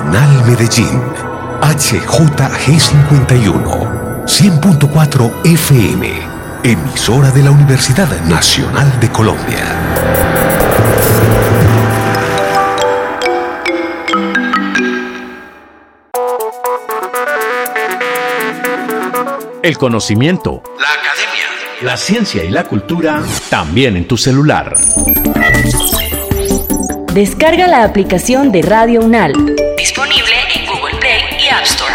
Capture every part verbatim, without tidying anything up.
Nacional Medellín, H J G cincuenta y uno, cien punto cuatro F M, emisora de la Universidad Nacional de Colombia. El conocimiento, la academia, la ciencia y la cultura, también en tu celular. Descarga la aplicación de Radio UNAL. Disponible en Google Play y App Store.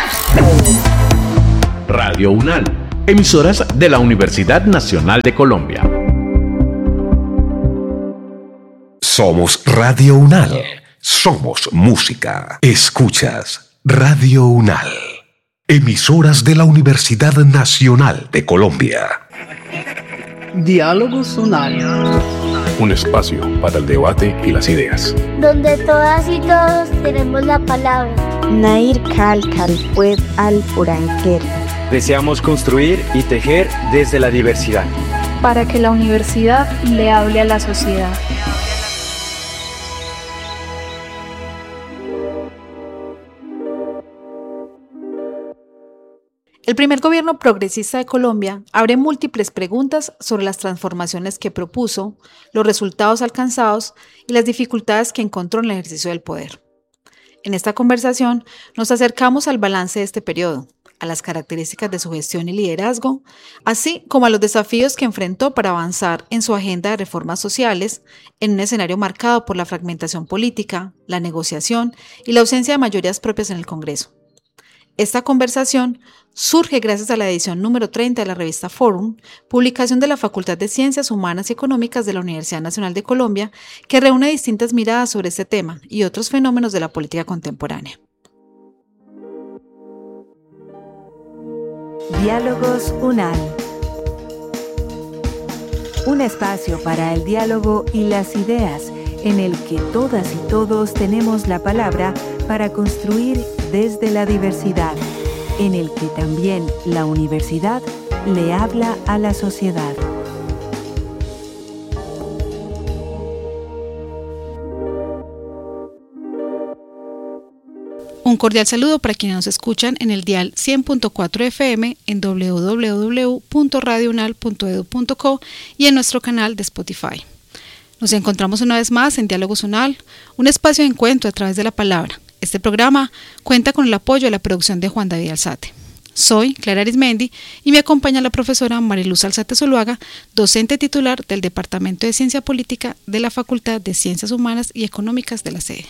Radio UNAL, emisoras de la Universidad Nacional de Colombia. Somos Radio UNAL. Somos música. Escuchas Radio UNAL. Emisoras de la Universidad Nacional de Colombia. Diálogos UNAL. Un espacio para el debate y las ideas. Donde todas y todos tenemos la palabra. Nair Kal Kalpuet al Furanquer. Deseamos construir y tejer desde la diversidad. Para que la universidad le hable a la sociedad. El primer gobierno progresista de Colombia abre múltiples preguntas sobre las transformaciones que propuso, los resultados alcanzados y las dificultades que encontró en el ejercicio del poder. En esta conversación nos acercamos al balance de este periodo, a las características de su gestión y liderazgo, así como a los desafíos que enfrentó para avanzar en su agenda de reformas sociales en un escenario marcado por la fragmentación política, la negociación y la ausencia de mayorías propias en el Congreso. Esta conversación surge gracias a la edición número treinta de la revista Forum, publicación de la Facultad de Ciencias Humanas y Económicas de la Universidad Nacional de Colombia, que reúne distintas miradas sobre este tema y otros fenómenos de la política contemporánea. Diálogos UNAL. Un espacio para el diálogo y las ideas, en el que todas y todos tenemos la palabra para construir desde la diversidad, en el que también la universidad le habla a la sociedad. Un cordial saludo para quienes nos escuchan en el dial cien punto cuatro F M, en doble u doble u doble u punto radio unal punto e d u punto co y en nuestro canal de Spotify. Nos encontramos una vez más en Diálogos UNAL, un espacio de encuentro a través de la palabra. Este programa cuenta con el apoyo de la producción de Juan David Alzate. Soy Clara Arismendi y me acompaña la profesora Mariluz Alzate Zuluaga, docente titular del Departamento de Ciencia Política de la Facultad de Ciencias Humanas y Económicas de la sede.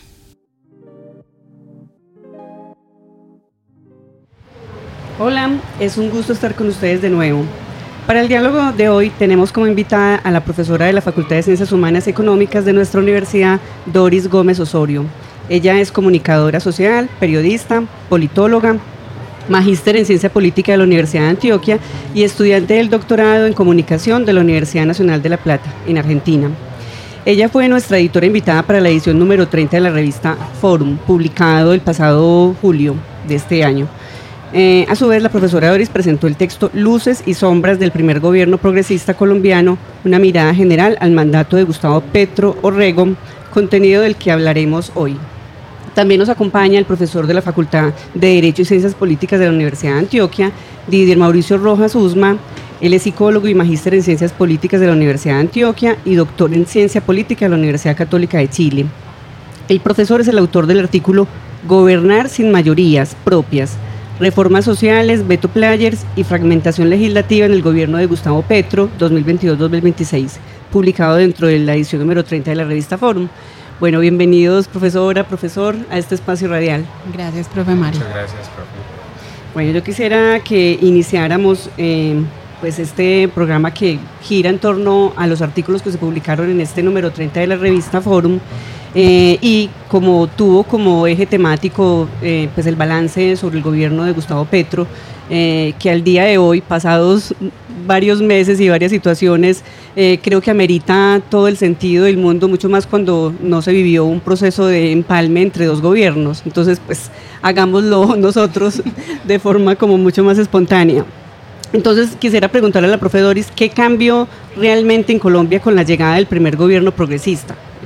Hola, es un gusto estar con ustedes de nuevo. Para el diálogo de hoy tenemos como invitada a la profesora de la Facultad de Ciencias Humanas y Económicas de nuestra universidad, Doris Gómez Osorio. Ella es comunicadora social, periodista, politóloga, magíster en Ciencia Política de la Universidad de Antioquia y estudiante del doctorado en Comunicación de la Universidad Nacional de La Plata, en Argentina. Ella fue nuestra editora invitada para la edición número treinta de la revista Forum, publicado el pasado julio de este año. Eh, a su vez, la profesora Doris presentó el texto Luces y sombras del primer gobierno progresista colombiano, una mirada general al mandato de Gustavo Petro Orrego, contenido del que hablaremos hoy. También nos acompaña el profesor de la Facultad de Derecho y Ciencias Políticas de la Universidad de Antioquia, Didier Mauricio Rojas Usma. Él es psicólogo y magíster en Ciencias Políticas de la Universidad de Antioquia y doctor en Ciencia Política de la Universidad Católica de Chile. El profesor es el autor del artículo Gobernar sin mayorías propias, reformas sociales, veto players y fragmentación legislativa en el gobierno de Gustavo Petro dos mil veintidós a dos mil veintiséis, publicado dentro de la edición número treinta de la revista Forum. Bueno, bienvenidos profesora, profesor, a este espacio radial. Gracias, profe Mari. Muchas gracias, profe. Bueno, yo quisiera que iniciáramos eh, pues este programa que gira en torno a los artículos que se publicaron en este número treinta de la revista Forum. Eh, y como tuvo como eje temático eh, pues el balance sobre el gobierno de Gustavo Petro, eh, que al día de hoy, pasados varios meses y varias situaciones, eh, creo que amerita todo el sentido del mundo, mucho más cuando no se vivió un proceso de empalme entre dos gobiernos. Entonces, pues hagámoslo nosotros de forma como mucho más espontánea. Entonces quisiera preguntarle a la profe Doris, ¿qué cambió realmente en Colombia con la llegada del primer gobierno progresista?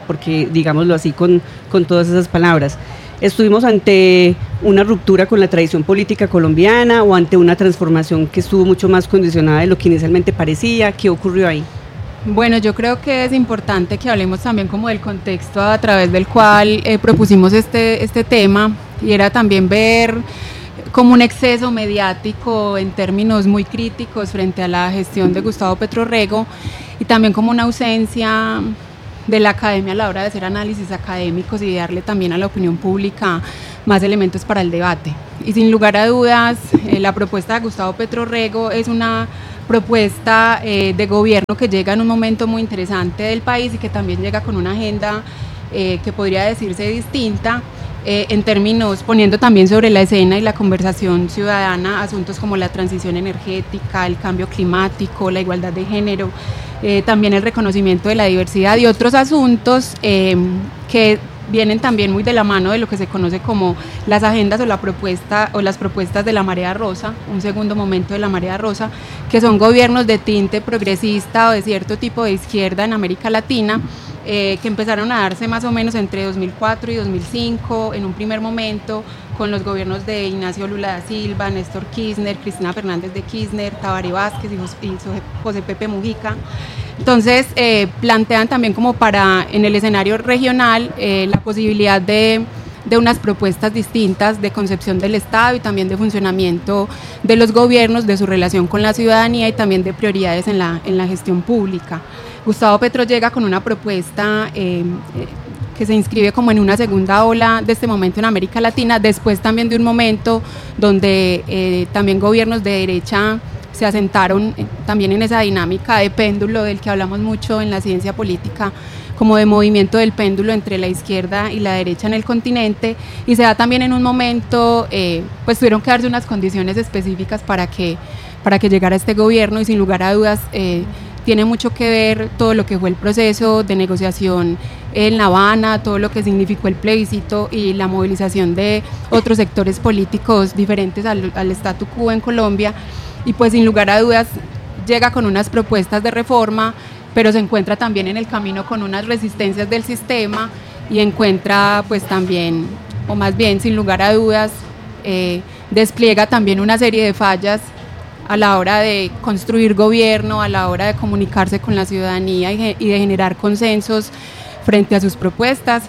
porque digámoslo así con, con todas esas palabras. ¿Estuvimos ante una ruptura con la tradición política colombiana o ante una transformación que estuvo mucho más condicionada de lo que inicialmente parecía? ¿Qué ocurrió ahí? Bueno, yo creo que es importante que hablemos también como del contexto a través del cual eh, propusimos este, este tema, y era también ver como un exceso mediático en términos muy críticos frente a la gestión de Gustavo Petro Rego, y también como una ausencia de la academia a la hora de hacer análisis académicos y de darle también a la opinión pública más elementos para el debate. Y sin lugar a dudas, eh, la propuesta de Gustavo Petro Rego es una propuesta eh, de gobierno que llega en un momento muy interesante del país y que también llega con una agenda eh, que podría decirse distinta, eh, en términos, poniendo también sobre la escena y la conversación ciudadana asuntos como la transición energética, el cambio climático, la igualdad de género, eh, también el reconocimiento de la diversidad y otros asuntos eh, que vienen también muy de la mano de lo que se conoce como las agendas o la propuesta o las propuestas de la marea rosa, un segundo momento de la marea rosa, que son gobiernos de tinte progresista o de cierto tipo de izquierda en América Latina, eh, que empezaron a darse más o menos entre dos mil cuatro y dos mil cinco, en un primer momento con los gobiernos de Ignacio Lula da Silva, Néstor Kirchner, Cristina Fernández de Kirchner, Tabaré Vázquez y José, y José Pepe Mujica. Entonces eh, plantean también como para en el escenario regional eh, la posibilidad de, de unas propuestas distintas de concepción del Estado y también de funcionamiento de los gobiernos, de su relación con la ciudadanía y también de prioridades en la, en la gestión pública. Gustavo Petro llega con una propuesta eh, eh, que se inscribe como en una segunda ola de este momento en América Latina, después también de un momento donde eh, también gobiernos de derecha se asentaron también en esa dinámica de péndulo del que hablamos mucho en la ciencia política, como de movimiento del péndulo entre la izquierda y la derecha en el continente, y se da también en un momento, eh, pues tuvieron que darse unas condiciones específicas para que, para que llegara este gobierno, y sin lugar a dudas eh, tiene mucho que ver todo lo que fue el proceso de negociación en La Habana, todo lo que significó el plebiscito y la movilización de otros sectores políticos diferentes al, al statu quo en Colombia. Y pues sin lugar a dudas llega con unas propuestas de reforma, pero se encuentra también en el camino con unas resistencias del sistema y encuentra pues también, o más bien sin lugar a dudas, eh, despliega también una serie de fallas a la hora de construir gobierno, a la hora de comunicarse con la ciudadanía y, y de generar consensos frente a sus propuestas,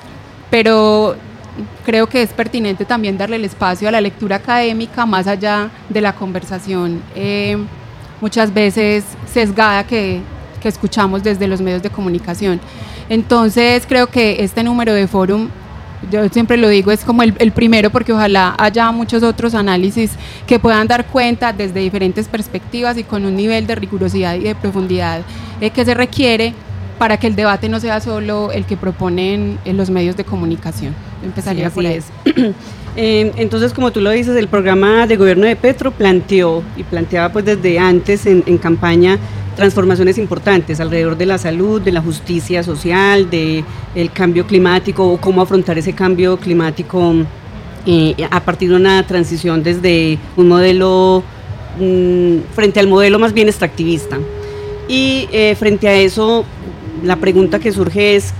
pero creo que es pertinente también darle el espacio a la lectura académica más allá de la conversación eh, muchas veces sesgada que, que escuchamos desde los medios de comunicación. Entonces creo que este número de Fórum, yo siempre lo digo, es como el, el primero, porque ojalá haya muchos otros análisis que puedan dar cuenta desde diferentes perspectivas y con un nivel de rigurosidad y de profundidad eh, que se requiere para que el debate no sea solo el que proponen en los medios de comunicación. Empezaría sí, por ahí. Es. eh, entonces, como tú lo dices, el programa de gobierno de Petro planteó, y planteaba pues desde antes en, en campaña, transformaciones importantes alrededor de la salud, de la justicia social, del cambio climático, o cómo afrontar ese cambio climático eh, a partir de una transición desde un modelo, mmm, frente al modelo más bien extractivista. Y eh, frente a eso, la pregunta que surge es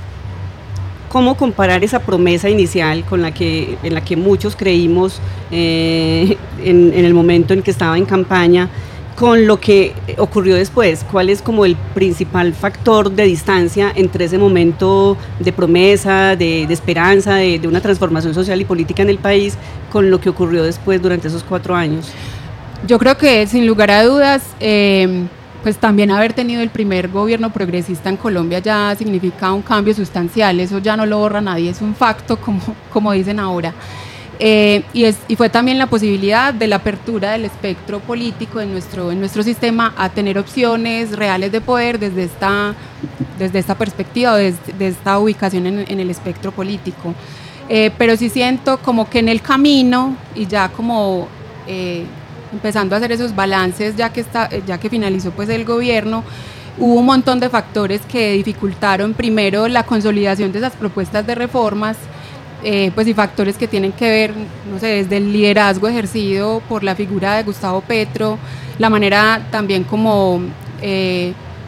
cómo comparar esa promesa inicial con la que, en la que muchos creímos eh, en, en el momento en que estaba en campaña, con lo que ocurrió después. ¿Cuál es como el principal factor de distancia entre ese momento de promesa, de, de esperanza, de, de una transformación social y política en el país, con lo que ocurrió después durante esos cuatro años? Yo creo que sin lugar a dudas, eh, pues también haber tenido el primer gobierno progresista en Colombia ya significa un cambio sustancial, eso ya no lo borra nadie, es un facto como, como dicen ahora. Eh, y, es, y fue también la posibilidad de la apertura del espectro político en nuestro, en nuestro sistema a tener opciones reales de poder desde esta, desde esta perspectiva o desde, desde esta ubicación en, en el espectro político. Eh, pero sí siento como que en el camino y ya como eh, empezando a hacer esos balances ya que, está, ya que finalizó pues el gobierno, hubo un montón de factores que dificultaron primero la consolidación de esas propuestas de reformas, Eh, pues y factores que tienen que ver, no sé, desde el liderazgo ejercido por la figura de Gustavo Petro, la manera también como eh,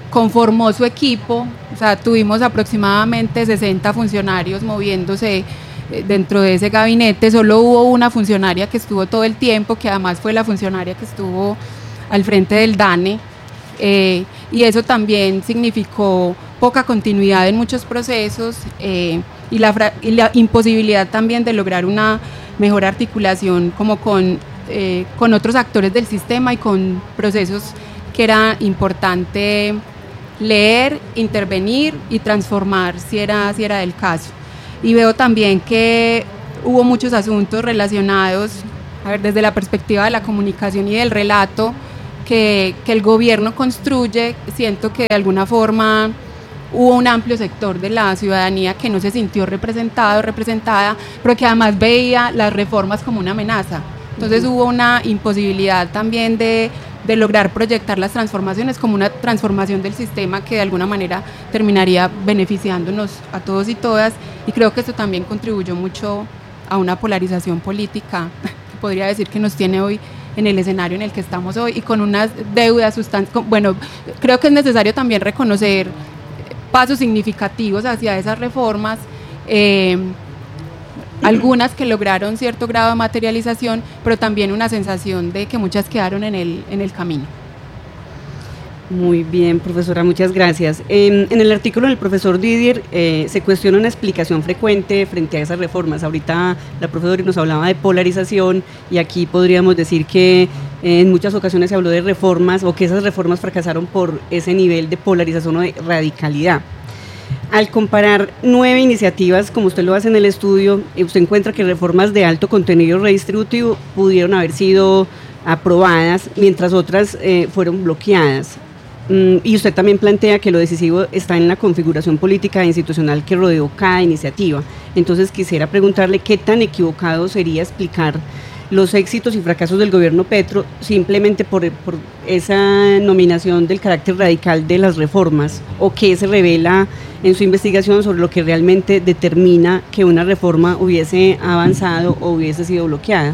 conformó su equipo, o sea, tuvimos aproximadamente sesenta funcionarios moviéndose dentro de ese gabinete. Solo hubo una funcionaria que estuvo todo el tiempo, que además fue la funcionaria que estuvo al frente del DANE, eh, y eso también significó poca continuidad en muchos procesos eh, y, la, y la imposibilidad también de lograr una mejor articulación como con, eh, con otros actores del sistema y con procesos que era importante leer, intervenir y transformar si era, si era del caso. Y veo también que hubo muchos asuntos relacionados, a ver, desde la perspectiva de la comunicación y del relato que, que el gobierno construye. Siento que de alguna forma hubo un amplio sector de la ciudadanía que no se sintió representado, representada, pero que además veía las reformas como una amenaza. Entonces uh-huh. hubo una imposibilidad también de, de lograr proyectar las transformaciones como una transformación del sistema que de alguna manera terminaría beneficiándonos a todos y todas, y creo que esto también contribuyó mucho a una polarización política que podría decir que nos tiene hoy en el escenario en el que estamos hoy y con unas deudas sustanciales. Bueno, creo que es necesario también reconocer pasos significativos hacia esas reformas, eh, algunas que lograron cierto grado de materialización, pero también una sensación de que muchas quedaron en el, en el camino. Muy bien, profesora, muchas gracias. Eh, en el artículo del profesor Didier eh, se cuestiona una explicación frecuente frente a esas reformas. Ahorita la profesora nos hablaba de polarización y aquí podríamos decir que eh, en muchas ocasiones se habló de reformas o que esas reformas fracasaron por ese nivel de polarización o de radicalidad. Al comparar nueve iniciativas, como usted lo hace en el estudio, usted encuentra que reformas de alto contenido redistributivo pudieron haber sido aprobadas, mientras otras eh, fueron bloqueadas. Y usted también plantea que lo decisivo está en la configuración política e institucional que rodeó cada iniciativa. Entonces quisiera preguntarle qué tan equivocado sería explicar los éxitos y fracasos del gobierno Petro simplemente por, por esa nominación del carácter radical de las reformas, o qué se revela en su investigación sobre lo que realmente determina que una reforma hubiese avanzado o hubiese sido bloqueada.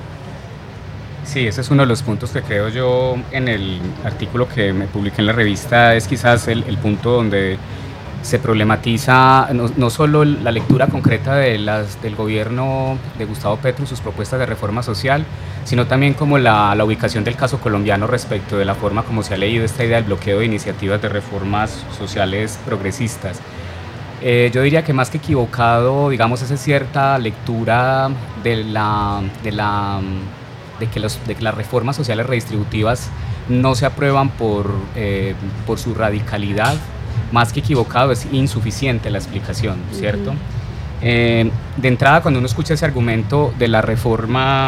Sí, ese es uno de los puntos que creo yo en el artículo que me publiqué en la revista, es quizás el, el punto donde se problematiza no, no solo la lectura concreta de las, del gobierno de Gustavo Petro, sus propuestas de reforma social, sino también como la, la ubicación del caso colombiano respecto de la forma como se ha leído esta idea del bloqueo de iniciativas de reformas sociales progresistas. Eh, yo diría que más que equivocado, digamos, esa cierta lectura de la... De la De que, los, de que las reformas sociales redistributivas no se aprueban por, eh, por su radicalidad, más que equivocado es insuficiente la explicación, ¿cierto? Uh-huh. Eh, de entrada, cuando uno escucha ese argumento de la reforma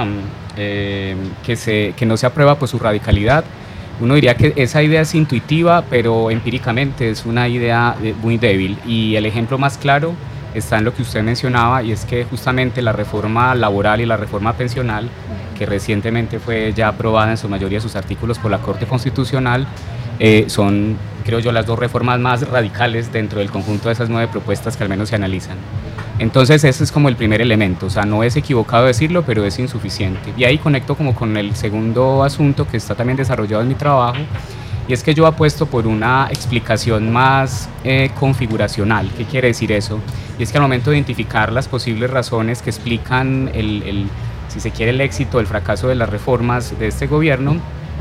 eh, que, se, que no se aprueba por su radicalidad, uno diría que esa idea es intuitiva, pero empíricamente es una idea muy débil, y el ejemplo más claro está en lo que usted mencionaba, y es que justamente la reforma laboral y la reforma pensional, que recientemente fue ya aprobada en su mayoría sus artículos por la Corte Constitucional, eh, son, creo yo, las dos reformas más radicales dentro del conjunto de esas nueve propuestas que al menos se analizan. Entonces ese es como el primer elemento, o sea, no es equivocado decirlo, pero es insuficiente. Y ahí conecto como con el segundo asunto que está también desarrollado en mi trabajo, y es que yo apuesto por una explicación más eh, configuracional. ¿Qué quiere decir eso? Y es que al momento de identificar las posibles razones que explican el, el si se quiere el éxito o el fracaso de las reformas de este gobierno,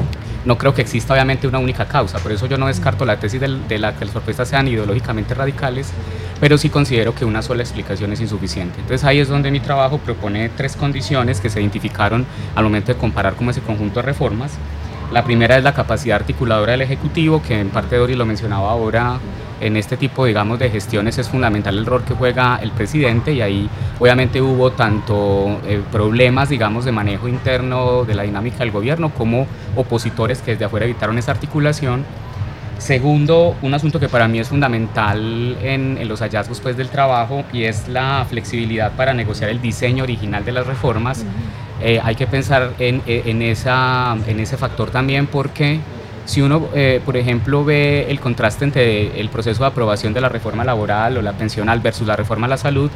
no creo que exista obviamente una única causa. Por eso yo no descarto la tesis de, de la que las propuestas sean ideológicamente radicales, pero sí considero que una sola explicación es insuficiente. Entonces ahí es donde mi trabajo propone tres condiciones que se identificaron al momento de comparar como ese conjunto de reformas. La primera es la capacidad articuladora del Ejecutivo, que en parte Doris lo mencionaba ahora. En este tipo, digamos, de gestiones es fundamental el rol que juega el presidente, y ahí obviamente hubo tanto eh, problemas, digamos, de manejo interno de la dinámica del gobierno, como opositores que desde afuera evitaron esa articulación. Segundo, un asunto que para mí es fundamental en, en los hallazgos pues, del trabajo, y es la flexibilidad para negociar el diseño original de las reformas. Uh-huh. eh, hay que pensar en, en, esa, en ese factor también, porque si uno, eh, por ejemplo, ve el contraste entre el proceso de aprobación de la reforma laboral o la pensional versus la reforma a la salud,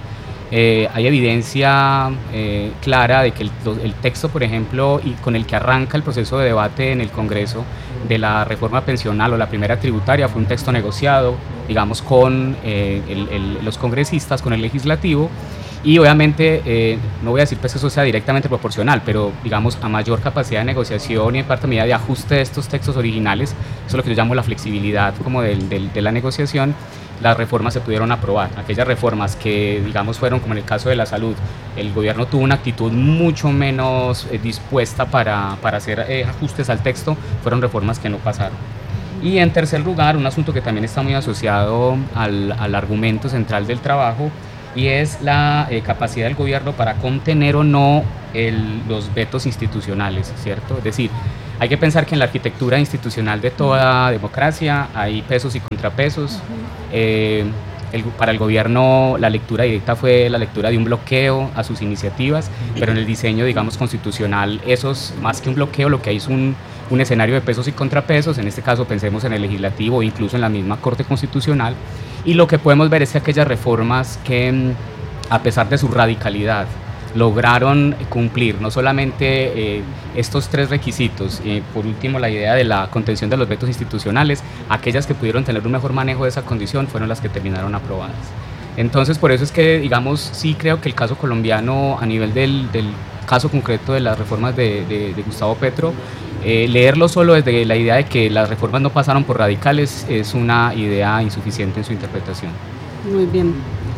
eh, hay evidencia eh, clara de que el, el texto, por ejemplo, y con el que arranca el proceso de debate en el Congreso de la reforma pensional o la primera tributaria fue un texto negociado, digamos, con eh, el, el, los congresistas, con el legislativo, y obviamente, eh, no voy a decir que eso sea directamente proporcional, pero digamos a mayor capacidad de negociación y en parte medida de ajuste de estos textos originales, eso es lo que yo llamo la flexibilidad como del, del, de la negociación, las reformas se pudieron aprobar. Aquellas reformas que digamos fueron, como en el caso de la salud, el gobierno tuvo una actitud mucho menos eh, dispuesta para, para hacer eh, ajustes al texto, fueron reformas que no pasaron. Y en tercer lugar, un asunto que también está muy asociado al, al argumento central del trabajo, y es la eh, capacidad del gobierno para contener o no el, los vetos institucionales, ¿cierto? Es decir, hay que pensar que en la arquitectura institucional de toda democracia hay pesos y contrapesos. Eh, el, para el gobierno la lectura directa fue la lectura de un bloqueo a sus iniciativas, pero en el diseño, digamos, constitucional, esos, más que un bloqueo, lo que hay es un, un escenario de pesos y contrapesos. En este caso pensemos en el legislativo o incluso en la misma Corte Constitucional, y lo que podemos ver es que aquellas reformas que, a pesar de su radicalidad, lograron cumplir no solamente eh, estos tres requisitos, y por último la idea de la contención de los vetos institucionales, aquellas que pudieron tener un mejor manejo de esa condición fueron las que terminaron aprobadas. Entonces, por eso es que, digamos, sí creo que el caso colombiano, a nivel del, del caso concreto de las reformas de, de, de Gustavo Petro, eh, leerlo solo desde la idea de que las reformas no pasaron por radicales es una idea insuficiente en su interpretación. Muy bien.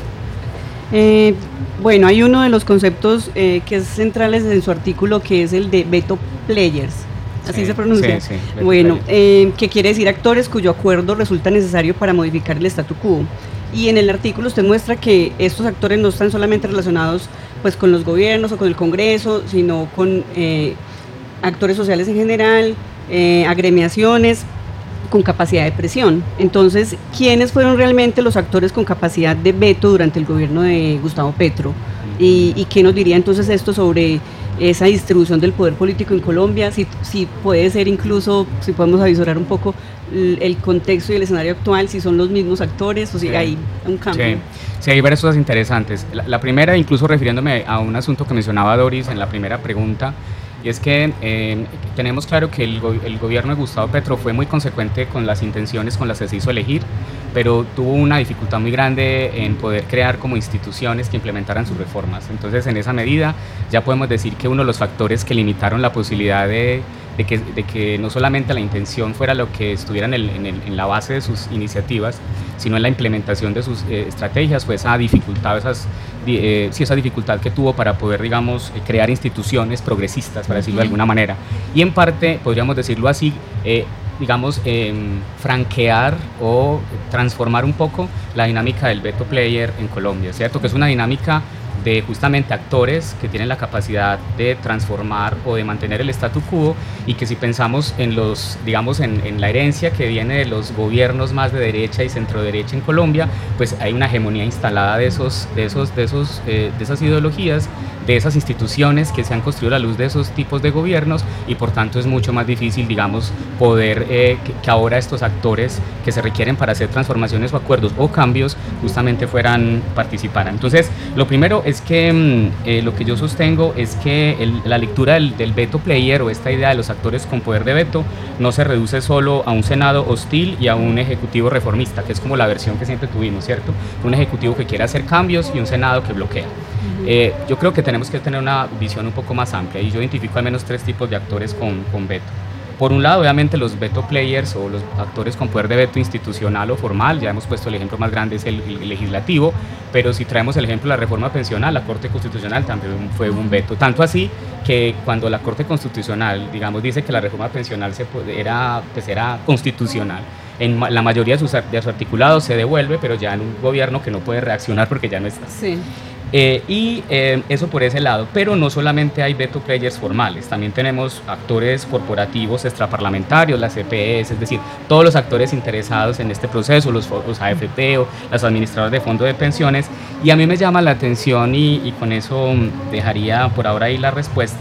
Eh, bueno, hay uno de los conceptos eh, que es centrales en su artículo, que es el de veto players, así sí, se pronuncia. Sí, sí, bueno, eh, que quiere decir actores cuyo acuerdo resulta necesario para modificar el statu quo. Y en el artículo usted muestra que estos actores no están solamente relacionados pues con los gobiernos o con el Congreso, sino con eh, actores sociales en general, eh, agremiaciones con capacidad de presión. Entonces, ¿quiénes fueron realmente los actores con capacidad de veto durante el gobierno de Gustavo Petro? ¿Y, y qué nos diría entonces esto sobre esa distribución del poder político en Colombia? Si, si puede ser incluso, si podemos avisorar un poco el, el contexto y el escenario actual, si son los mismos actores o si sí. hay un cambio. Sí. Sí, hay varias cosas interesantes. La, la primera, incluso refiriéndome a un asunto que mencionaba Doris en la primera pregunta, y es que eh, tenemos claro que el, go el gobierno de Gustavo Petro fue muy consecuente con las intenciones con las que se hizo elegir, pero tuvo una dificultad muy grande en poder crear como instituciones que implementaran sus reformas. Entonces, en esa medida, ya podemos decir que uno de los factores que limitaron la posibilidad de, de, que, de que no solamente la intención fuera lo que estuviera en, el, en, el, en la base de sus iniciativas, sino en la implementación de sus eh, estrategias, fue esa dificultad, esas, eh, sí, esa dificultad que tuvo para poder, digamos, crear instituciones progresistas, para decirlo de alguna manera. Y en parte, podríamos decirlo así, eh, digamos, eh, franquear o transformar un poco la dinámica del veto player en Colombia, ¿cierto? Que es una dinámica de justamente actores que tienen la capacidad de transformar o de mantener el statu quo, y que si pensamos en los, digamos, en, en la herencia que viene de los gobiernos más de derecha y centro derecha en Colombia, pues hay una hegemonía instalada de esos, de esos, de esos, eh, de esas ideologías, de esas instituciones que se han construido a la luz de esos tipos de gobiernos, y por tanto es mucho más difícil, digamos, poder eh, que, que ahora estos actores que se requieren para hacer transformaciones o acuerdos o cambios justamente fueran, participaran. Entonces, lo primero es que eh, lo que yo sostengo es que el, la lectura del, del veto player, o esta idea de los actores con poder de veto, no se reduce solo a un Senado hostil y a un Ejecutivo reformista, que es como la versión que siempre tuvimos, ¿cierto? Un Ejecutivo que quiere hacer cambios y un Senado que bloquea. Uh-huh. eh, yo creo que tenemos que tener una visión un poco más amplia, y yo identifico al menos tres tipos de actores con, con veto. Por un lado, obviamente, los veto players o los actores con poder de veto institucional o formal. Ya hemos puesto el ejemplo más grande, es el, el legislativo, pero si traemos el ejemplo de la reforma pensional, la Corte Constitucional también fue un veto. Tanto así que cuando la Corte Constitucional, digamos, dice que la reforma pensional se puede, era, pues era constitucional, en la mayoría de sus, de sus articulados se devuelve, pero ya en un gobierno que no puede reaccionar porque ya no está. Sí. Eh, y eh, eso por ese lado, pero no solamente hay veto players formales, también tenemos actores corporativos extraparlamentarios, las C P Es, es decir, todos los actores interesados en este proceso, los, los A F P o las administradoras de fondos de pensiones. Y a mí me llama la atención, y, y con eso dejaría por ahora ahí la respuesta,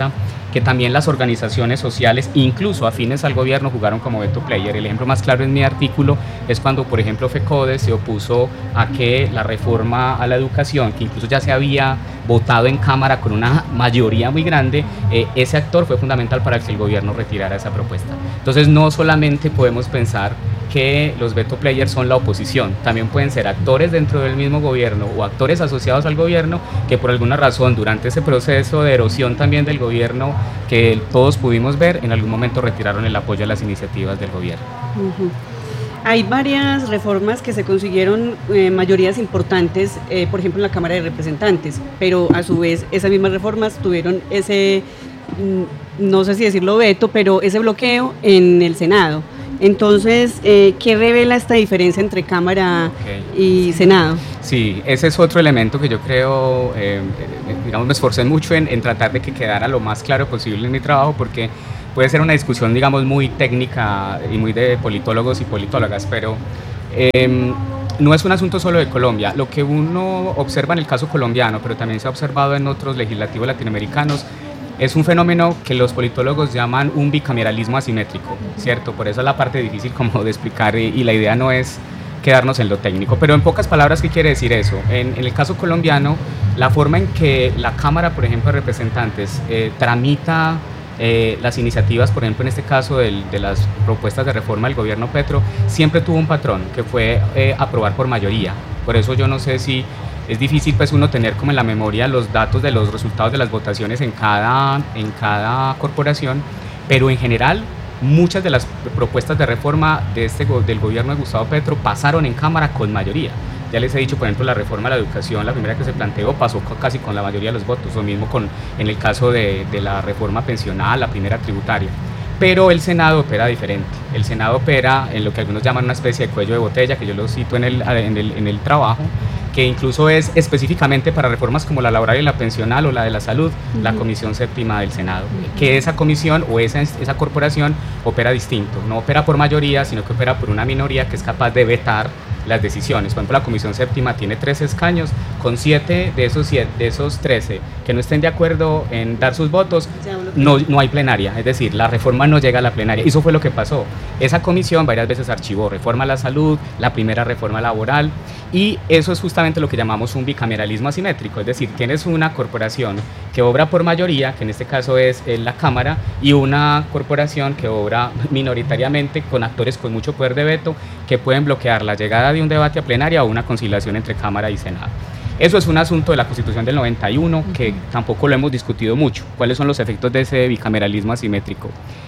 que también las organizaciones sociales, incluso afines al gobierno, jugaron como veto player. El ejemplo más claro en mi artículo es cuando, por ejemplo, FECODE se opuso a que la reforma a la educación, que incluso ya se había votado en Cámara con una mayoría muy grande, eh, ese actor fue fundamental para que el gobierno retirara esa propuesta. Entonces no solamente podemos pensar que los veto players son la oposición, también pueden ser actores dentro del mismo gobierno o actores asociados al gobierno que por alguna razón durante ese proceso de erosión también del gobierno que todos pudimos ver, en algún momento retiraron el apoyo a las iniciativas del gobierno. Uh-huh. Hay varias reformas que se consiguieron eh, mayorías importantes, eh, por ejemplo en la Cámara de Representantes, pero a su vez esas mismas reformas tuvieron ese, no sé si decirlo veto, pero ese bloqueo en el Senado. Entonces, eh, ¿qué revela esta diferencia entre Cámara okay. y Senado? Sí, ese es otro elemento que yo creo, eh, digamos, me esforcé mucho en, en tratar de que quedara lo más claro posible en mi trabajo, porque puede ser una discusión, digamos, muy técnica y muy de politólogos y politólogas, pero eh, no es un asunto solo de Colombia. Lo que uno observa en el caso colombiano, pero también se ha observado en otros legislativos latinoamericanos, es un fenómeno que los politólogos llaman un bicameralismo asimétrico, ¿cierto? Por eso es la parte difícil como de explicar y, y la idea no es quedarnos en lo técnico. Pero en pocas palabras, ¿qué quiere decir eso? En, en el caso colombiano, la forma en que la Cámara, por ejemplo, de Representantes eh, tramita eh, las iniciativas, por ejemplo, en este caso del, de las propuestas de reforma del gobierno Petro, siempre tuvo un patrón que fue eh, aprobar por mayoría. Por eso yo no sé si es difícil pues uno tener como en la memoria los datos de los resultados de las votaciones en cada, en cada corporación, pero en general muchas de las propuestas de reforma de este, del gobierno de Gustavo Petro pasaron en Cámara con mayoría. Ya les he dicho, por ejemplo, la reforma a la educación, la primera que se planteó, pasó casi con la mayoría de los votos, lo mismo con, en el caso de, de la reforma pensional, la primera tributaria. Pero el Senado opera diferente. El Senado opera en lo que algunos llaman una especie de cuello de botella, que yo lo cito en el, en el, en el trabajo, que incluso es específicamente para reformas como la laboral y la pensional o la de la salud, uh-huh. la Comisión Séptima del Senado, uh-huh. que esa comisión o esa, esa corporación opera distinto, no opera por mayoría, sino que opera por una minoría que es capaz de vetar las decisiones. Por ejemplo, la Comisión Séptima tiene trece escaños, con siete de esos, siete, de esos trece que no estén de acuerdo en dar sus votos, no, no hay plenaria, es decir, la reforma no llega a la plenaria. Eso fue lo que pasó. Esa comisión varias veces archivó reforma a la salud, la primera reforma laboral, y eso es justamente lo que llamamos un bicameralismo asimétrico, es decir, tienes una corporación que obra por mayoría, que en este caso es la Cámara, y una corporación que obra minoritariamente con actores con mucho poder de veto que pueden bloquear la llegada de un debate a plenaria o una conciliación entre Cámara y Senado. Eso es un asunto de la Constitución del noventa y uno que tampoco lo hemos discutido mucho, cuáles son los efectos de ese bicameralismo asimétrico.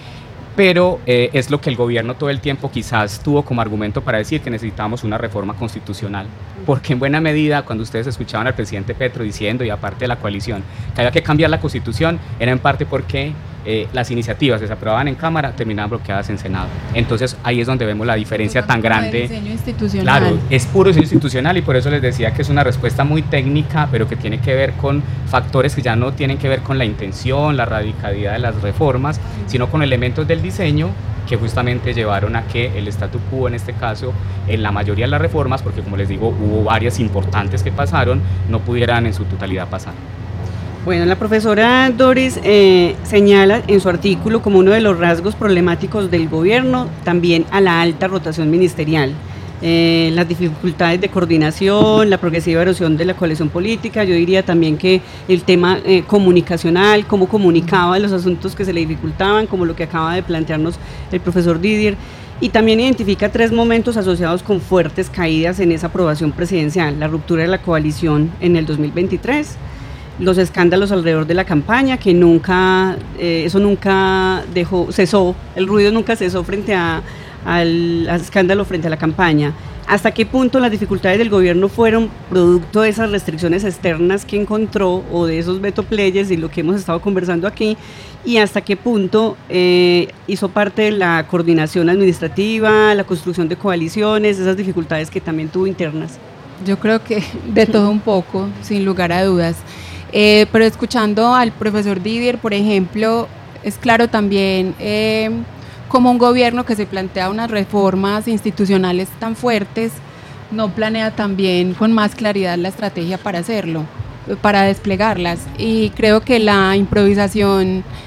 Pero eh, es lo que el gobierno todo el tiempo quizás tuvo como argumento para decir que necesitábamos una reforma constitucional, porque en buena medida cuando ustedes escuchaban al presidente Petro diciendo, y aparte de la coalición, que había que cambiar la Constitución, era en parte porque eh, las iniciativas que se aprobaban en Cámara terminaban bloqueadas en Senado. Entonces ahí es donde vemos la diferencia tan grande. Diseño institucional. Claro, es puro diseño institucional, y por eso les decía que es una respuesta muy técnica, pero que tiene que ver con factores que ya no tienen que ver con la intención, la radicalidad de las reformas, sino con elementos del diseño que justamente llevaron a que el statu quo, en este caso, en la mayoría de las reformas, porque como les digo, hubo varias importantes que pasaron, no pudieran en su totalidad pasar. Bueno, la profesora Doris eh, señala en su artículo como uno de los rasgos problemáticos del gobierno también a la alta rotación ministerial. Eh, las dificultades de coordinación, la progresiva erosión de la coalición política, yo diría también que el tema eh, comunicacional, cómo comunicaba los asuntos que se le dificultaban, como lo que acaba de plantearnos el profesor Didier, y también identifica tres momentos asociados con fuertes caídas en esa aprobación presidencial: la ruptura de la coalición en el dos mil veintitrés, los escándalos alrededor de la campaña, que nunca, eh, eso nunca dejó, cesó, el ruido nunca cesó frente a al escándalo frente a la campaña. ¿Hasta qué punto las dificultades del gobierno fueron producto de esas restricciones externas que encontró o de esos veto players y lo que hemos estado conversando aquí? ¿Y hasta qué punto eh, hizo parte de la coordinación administrativa, la construcción de coaliciones, esas dificultades que también tuvo internas? Yo creo que de todo un poco, sin lugar a dudas. Eh, pero escuchando al profesor Didier, por ejemplo, es claro también Eh, como un gobierno que se plantea unas reformas institucionales tan fuertes, no planea también con más claridad la estrategia para hacerlo, para desplegarlas. Y creo que la improvisación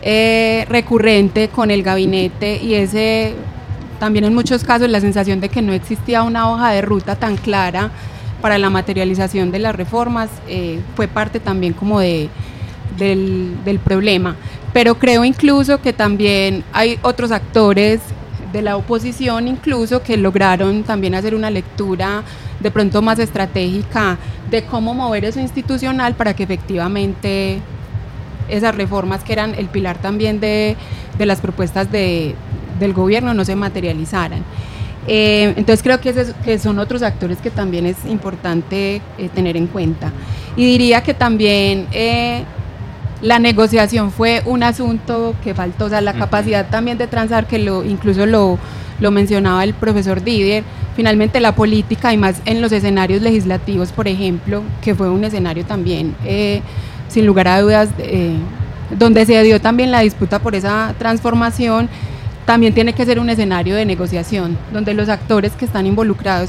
eh, recurrente con el gabinete, y ese también en muchos casos la sensación de que no existía una hoja de ruta tan clara para la materialización de las reformas eh, fue parte también como de, del, del problema. Pero creo incluso que también hay otros actores de la oposición incluso que lograron también hacer una lectura de pronto más estratégica de cómo mover eso institucional para que efectivamente esas reformas que eran el pilar también de, de las propuestas de, del gobierno no se materializaran. Eh, entonces creo que, ese, que son otros actores que también es importante eh, tener en cuenta. Y diría que también eh, la negociación fue un asunto que faltó, o sea, la capacidad también de transar, que lo incluso lo, lo mencionaba el profesor Didier. Finalmente la política, y más en los escenarios legislativos, por ejemplo, que fue un escenario también, eh, sin lugar a dudas, eh, donde se dio también la disputa por esa transformación, también tiene que ser un escenario de negociación, donde los actores que están involucrados